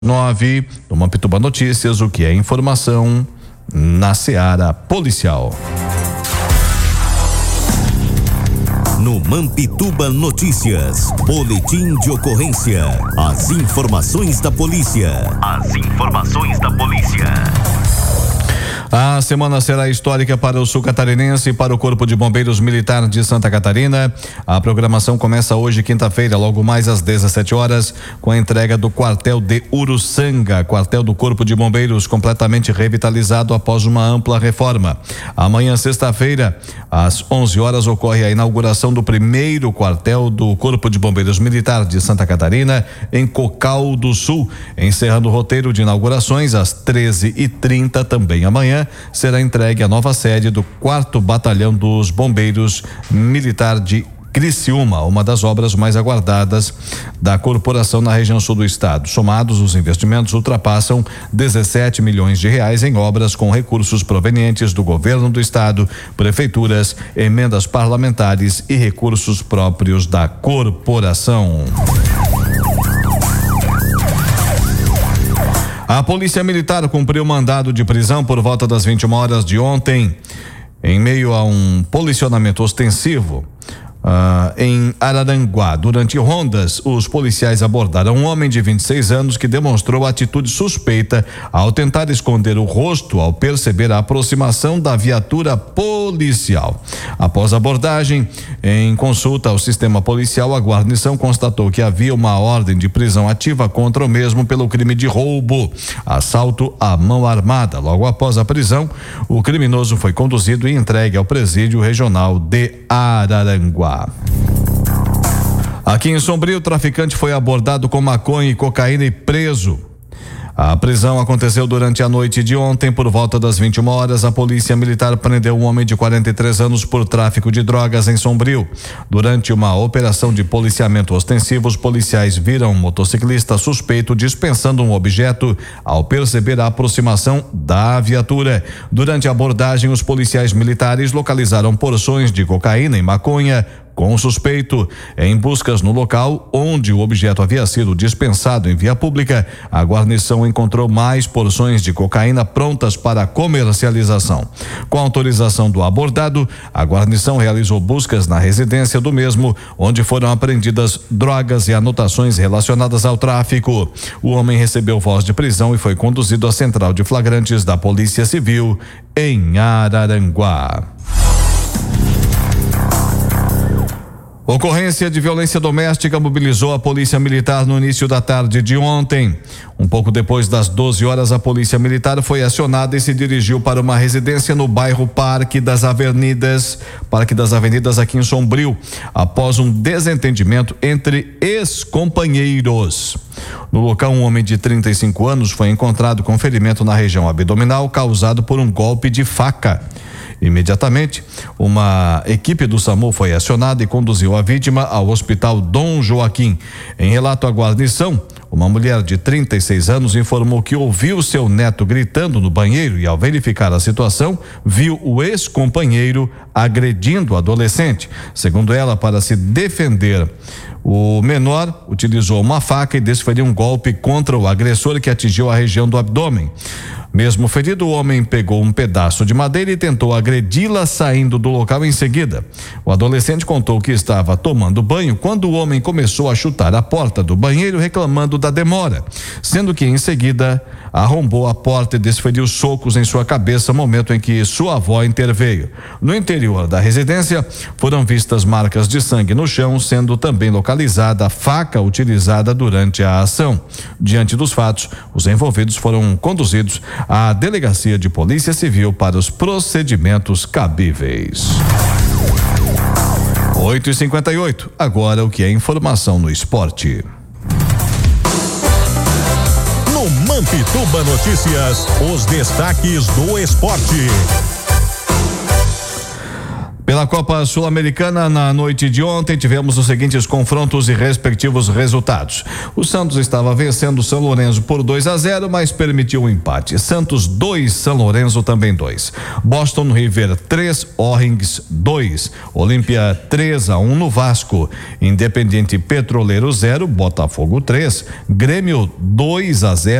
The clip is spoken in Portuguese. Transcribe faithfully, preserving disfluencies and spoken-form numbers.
nove, no Mampituba Notícias, o que é informação na seara policial. No Mampituba Notícias, boletim de ocorrência, as informações da polícia. As informações da polícia. A semana será histórica para o sul catarinense e para o Corpo de Bombeiros Militar de Santa Catarina. A programação começa hoje, quinta-feira, logo mais às dezessete horas, com a entrega do quartel de Uruçanga, quartel do Corpo de Bombeiros, completamente revitalizado após uma ampla reforma. Amanhã, sexta-feira, às onze horas, ocorre a inauguração do primeiro quartel do Corpo de Bombeiros Militar de Santa Catarina, em Cocal do Sul. Encerrando o roteiro de inaugurações, às treze e trinta, também amanhã, será entregue a nova sede do quarto Batalhão dos Bombeiros Militar de Criciúma, uma das obras mais aguardadas da corporação na região sul do estado. Somados, os investimentos ultrapassam dezessete milhões de reais em obras com recursos provenientes do governo do estado, prefeituras, emendas parlamentares e recursos próprios da corporação. A Polícia Militar cumpriu mandado de prisão por volta das vinte e uma horas de ontem, em meio a um policionamento ostensivo Uh, em Araranguá. Durante rondas, os policiais abordaram um homem de vinte e seis anos que demonstrou atitude suspeita ao tentar esconder o rosto ao perceber a aproximação da viatura policial. Após a abordagem, em consulta ao sistema policial, a guarnição constatou que havia uma ordem de prisão ativa contra o mesmo pelo crime de roubo, assalto à mão armada. Logo após a prisão, o criminoso foi conduzido e entregue ao presídio regional de Araranguá. Aqui em Sombrio, o traficante foi abordado com maconha e cocaína e preso. A prisão aconteceu durante a noite de ontem. Por volta das vinte e uma horas, a Polícia Militar prendeu um homem de quarenta e três anos por tráfico de drogas em Sombrio. Durante uma operação de policiamento ostensivo, os policiais viram um motociclista suspeito dispensando um objeto ao perceber a aproximação da viatura. Durante a abordagem, os policiais militares localizaram porções de cocaína e maconha com o suspeito. Em buscas no local onde o objeto havia sido dispensado em via pública, a guarnição encontrou mais porções de cocaína prontas para comercialização. Com a autorização do abordado, a guarnição realizou buscas na residência do mesmo, onde foram apreendidas drogas e anotações relacionadas ao tráfico. O homem recebeu voz de prisão e foi conduzido à central de flagrantes da Polícia Civil em Araranguá. Ocorrência de violência doméstica mobilizou a Polícia Militar no início da tarde de ontem. Um pouco depois das doze horas, a Polícia Militar foi acionada e se dirigiu para uma residência no bairro Parque das Avenidas, Parque das Avenidas aqui em Sombrio, após um desentendimento entre ex-companheiros. No local, um homem de trinta e cinco anos foi encontrado com ferimento na região abdominal causado por um golpe de faca. Imediatamente, uma equipe do SAMU foi acionada e conduziu a vítima ao Hospital Dom Joaquim. Em relato à guarnição, uma mulher de trinta e seis anos informou que ouviu seu neto gritando no banheiro e, ao verificar a situação, viu o ex-companheiro agredindo o adolescente. Segundo ela, para se defender, o menor utilizou uma faca e desferiu um golpe contra o agressor que atingiu a região do abdômen. Mesmo ferido, o homem pegou um pedaço de madeira e tentou agredi-la, saindo do local em seguida. O adolescente contou que estava tomando banho quando o homem começou a chutar a porta do banheiro, reclamando da demora, sendo que em seguida arrombou a porta e desferiu socos em sua cabeça, momento em que sua avó interveio. No interior da residência foram vistas marcas de sangue no chão, sendo também localizada a faca utilizada durante a ação. Diante dos fatos, os envolvidos foram conduzidos à Delegacia de Polícia Civil para os procedimentos cabíveis. oito e cinquenta e oito. Agora o que é informação no esporte. No Mampituba Notícias, os destaques do esporte. Pela Pela Copa Sul-Americana, na noite de ontem, tivemos os seguintes confrontos e respectivos resultados. O Santos estava vencendo o São Lourenço por dois a zero, mas permitiu o empate. Santos dois, São Lourenço também dois. Boston River três, Orings dois. Olímpia três a um no Vasco. Independiente Petroleiro zero, Botafogo três. Grêmio dois a zero.